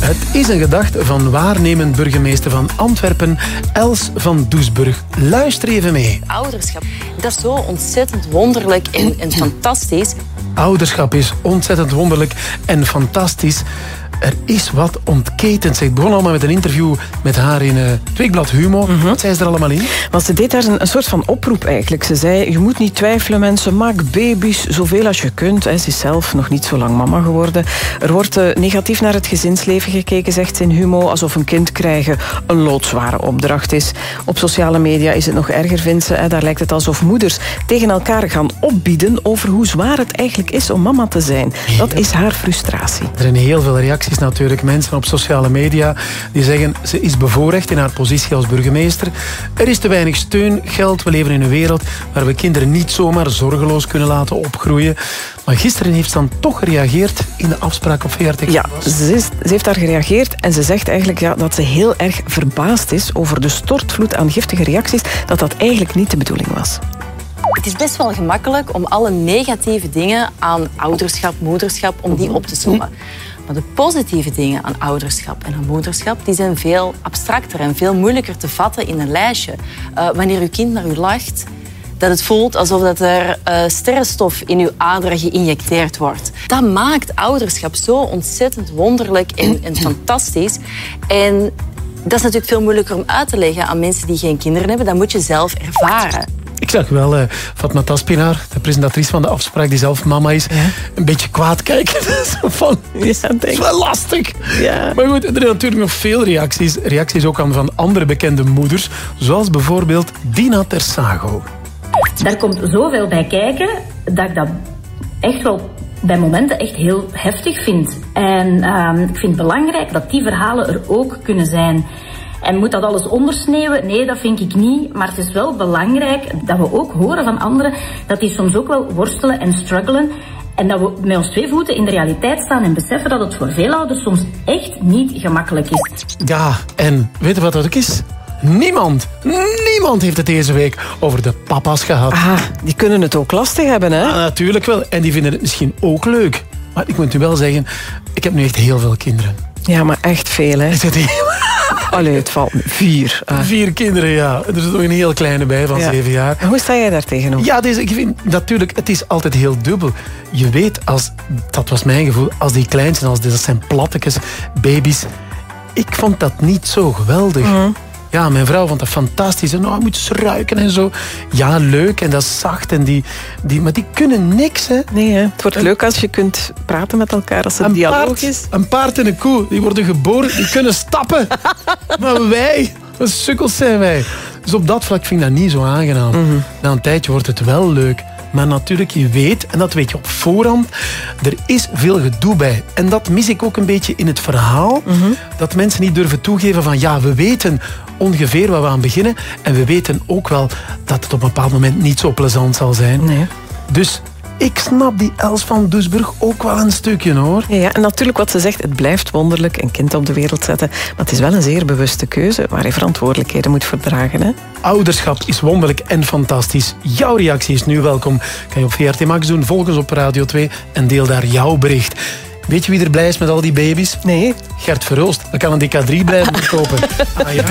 Het is een gedachte van waarnemend burgemeester van Antwerpen, Els van Doesburg. Luister even mee. Ouderschap, dat is zo ontzettend wonderlijk en fantastisch. Ouderschap is ontzettend wonderlijk en fantastisch. Er is wat ontketend. Ik begon allemaal met een interview met haar in het weekblad Humo. Wat zei ze er allemaal in? Want ze deed daar een soort van oproep eigenlijk. Ze zei, je moet niet twijfelen mensen, maak baby's zoveel als je kunt. Ze is zelf nog niet zo lang mama geworden. Er wordt negatief naar het gezinsleven gekeken, zegt ze in Humo, alsof een kind krijgen een loodzware opdracht is. Op sociale media is het nog erger, vindt ze. Daar lijkt het alsof moeders tegen elkaar gaan opbieden over hoe zwaar het eigenlijk is om mama te zijn. Dat is haar frustratie. Er zijn heel veel reacties natuurlijk. Mensen op sociale media die zeggen ze is bevoorrecht in haar positie als burgemeester. Er is te weinig steun, geld. We leven in een wereld waar we kinderen niet zomaar zorgeloos kunnen laten opgroeien. Maar gisteren heeft ze dan toch gereageerd in de afspraak op VRT. Ja, ze heeft daar gereageerd en ze zegt eigenlijk dat ze heel erg verbaasd is over de stortvloed aan giftige reacties, dat eigenlijk niet de bedoeling was. Het is best wel gemakkelijk om alle negatieve dingen aan ouderschap, moederschap, om die op te sommen. Maar de positieve dingen aan ouderschap en aan moederschap, die zijn veel abstracter en veel moeilijker te vatten in een lijstje. Wanneer uw kind naar u lacht, dat het voelt alsof dat er sterrenstof in uw aderen geïnjecteerd wordt. Dat maakt ouderschap zo ontzettend wonderlijk en fantastisch. En dat is natuurlijk veel moeilijker om uit te leggen aan mensen die geen kinderen hebben. Dat moet je zelf ervaren. Ik zag wel Fatma Taspinaar, de presentatrice van de afspraak die zelf mama is, een beetje kwaad kijken. Van, het is wel lastig. Ja. Maar goed, er zijn natuurlijk nog veel reacties. Reacties ook aan van andere bekende moeders, zoals bijvoorbeeld Dina Tersago. Daar komt zoveel bij kijken dat ik dat echt wel bij momenten echt heel heftig vind. En ik vind het belangrijk dat die verhalen er ook kunnen zijn. En moet dat alles ondersneeuwen? Nee, dat vind ik niet. Maar het is wel belangrijk dat we ook horen van anderen dat die soms ook wel worstelen en struggelen. En dat we met ons twee voeten in de realiteit staan en beseffen dat het voor veel ouders soms echt niet gemakkelijk is. Ja, en weet je wat dat ook is? Niemand heeft het deze week over de papa's gehad. Ah, die kunnen het ook lastig hebben, hè? Ja, natuurlijk wel. En die vinden het misschien ook leuk. Maar ik moet u wel zeggen, ik heb nu echt heel veel kinderen. Ja, maar echt veel, hè? Allee, het valt 4. 4 kinderen, ja. Er zit nog een heel kleine bij van 7 jaar. En hoe sta jij daar tegenover? Ja, ik vind natuurlijk, het is altijd heel dubbel. Je weet, dat was mijn gevoel, als die klein zijn, dat zijn plattekes, baby's. Ik vond dat niet zo geweldig. Ja, mijn vrouw vond dat fantastisch. En, je moet eens ruiken en zo. Ja, leuk en dat is zacht. En maar die kunnen niks, hè. Nee, hè. Het wordt leuk als je kunt praten met elkaar, als het dialoog is. Een paard en een koe, die worden geboren, die kunnen stappen. Maar wij, wat sukkels zijn wij. Dus op dat vlak vind ik dat niet zo aangenaam. Na een tijdje wordt het wel leuk. Maar natuurlijk, je weet, en dat weet je op voorhand, er is veel gedoe bij. En dat mis ik ook een beetje in het verhaal. Dat mensen niet durven toegeven van, ja, we weten ongeveer waar we aan beginnen. En we weten ook wel dat het op een bepaald moment niet zo plezant zal zijn. Nee. Dus ik snap die Els van Doesburg ook wel een stukje, hoor. Ja, en natuurlijk wat ze zegt, het blijft wonderlijk een kind op de wereld zetten. Maar het is wel een zeer bewuste keuze waar je verantwoordelijkheden moet verdragen, hè? Ouderschap is wonderlijk en fantastisch. Jouw reactie is nu welkom. Kan je op VRT Max doen, volg ons op Radio 2 en deel daar jouw bericht. Weet je wie er blij is met al die baby's? Nee. Gert Verhulst. Dan kan een DK3 blijven kopen. Ah, ja.